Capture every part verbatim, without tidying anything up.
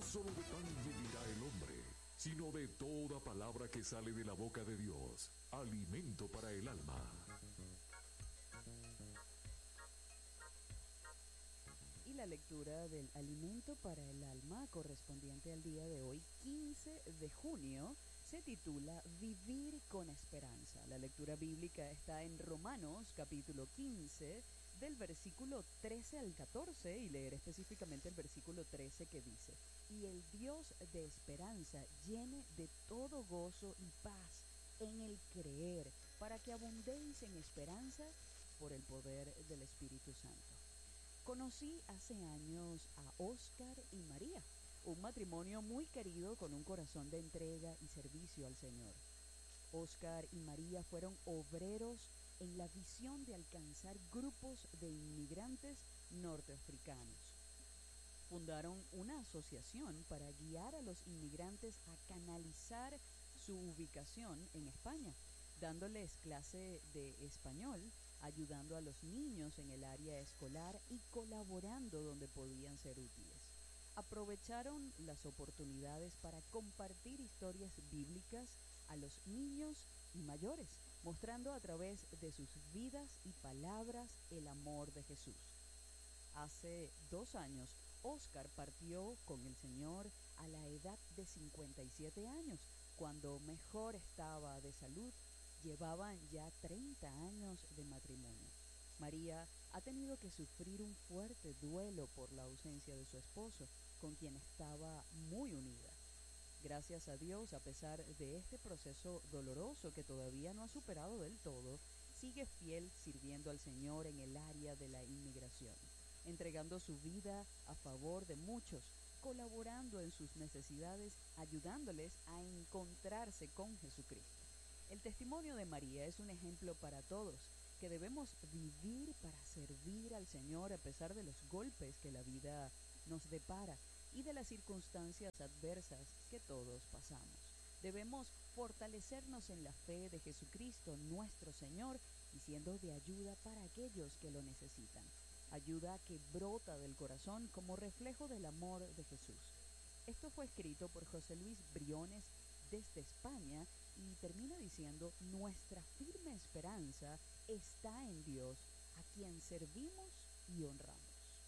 solo de pan vivirá el hombre, sino de toda palabra que sale de la boca de Dios, alimento para el alma. Y la lectura del alimento para el alma correspondiente al día de hoy, quince de junio, se titula Vivir con Esperanza. La lectura bíblica está en Romanos capítulo quince, del versículo trece al catorce, y leer específicamente el versículo trece, que dice: y el Dios de esperanza llene de todo gozo y paz en el creer, para que abundéis en esperanza por el poder del Espíritu Santo. Conocí hace años a Oscar y María, un matrimonio muy querido con un corazón de entrega y servicio al Señor. Oscar y María fueron obreros en la visión de alcanzar grupos de inmigrantes norteafricanos. Fundaron una asociación para guiar a los inmigrantes a canalizar su ubicación en España, dándoles clase de español, ayudando a los niños en el área escolar y colaborando donde podían ser útiles. Aprovecharon las oportunidades para compartir historias bíblicas a los niños y mayores, mostrando a través de sus vidas y palabras el amor de Jesús. Hace dos años, Oscar partió con el Señor a la edad de cincuenta y siete años, cuando mejor estaba de salud. Llevaban ya treinta años de matrimonio. María ha tenido que sufrir un fuerte duelo por la ausencia de su esposo, con quien estaba muy unida. Gracias a Dios, a pesar de este proceso doloroso que todavía no ha superado del todo, sigue fiel sirviendo al Señor en el área de la inmigración, entregando su vida a favor de muchos, colaborando en sus necesidades, ayudándoles a encontrarse con Jesucristo. El testimonio de María es un ejemplo para todos, que debemos vivir para servir al Señor a pesar de los golpes que la vida nos depara y de las circunstancias adversas que todos pasamos. Debemos fortalecernos en la fe de Jesucristo, nuestro Señor, y siendo de ayuda para aquellos que lo necesitan. Ayuda que brota del corazón como reflejo del amor de Jesús. Esto fue escrito por José Luis Briones desde España y termina diciendo: nuestra firme esperanza está en Dios, a quien servimos y honramos.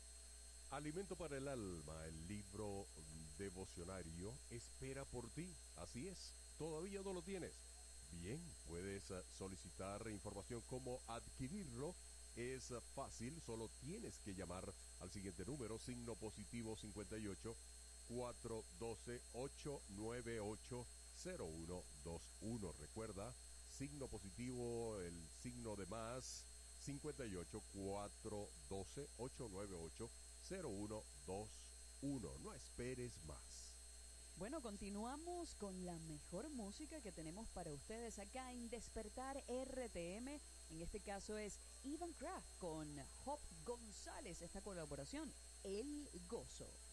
Alimento para el alma, el libro devocionario espera por ti. Así es, todavía no lo tienes. Bien, puedes solicitar información cómo adquirirlo. Es fácil, solo tienes que llamar al siguiente número, signo positivo cincuenta y ocho, cuatrocientos doce, ochocientos noventa y ocho, cero uno dos uno. Recuerda, signo positivo, el signo de más, cincuenta y ocho, cuatrocientos doce, ochocientos noventa y ocho, cero uno dos uno. No esperes más. Bueno, continuamos con la mejor música que tenemos para ustedes acá en Despertar R T M. En este caso es Ivan Kraft con Hop González, esta colaboración, El Gozo.